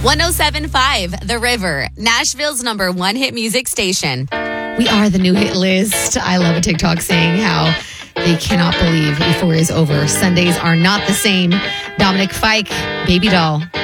107.5 The River, Nashville's number one hit music station. We are the new hit list. I love a TikTok saying how they cannot believe Euphoria is over. Sundays are not the same. Dominic Fike, Baby Doll.